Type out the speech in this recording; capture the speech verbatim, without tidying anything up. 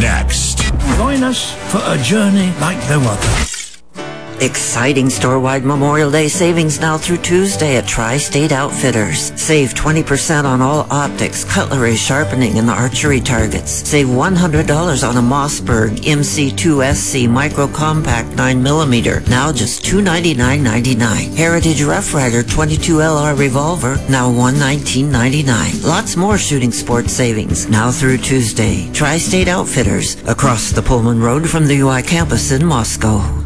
next. Join us for a journey like no other. Exciting store-wide Memorial Day savings now through Tuesday at Tri-State Outfitters. Save twenty percent on all optics, cutlery, sharpening, and archery targets. Save one hundred dollars on a Mossberg M C two S C Micro Compact nine millimeter, now just two hundred ninety-nine ninety-nine. Heritage Rough Rider twenty-two L R Revolver, now one hundred nineteen ninety-nine. Lots more shooting sports savings now through Tuesday. Tri-State Outfitters, across the Pullman Road from the U I campus in Moscow.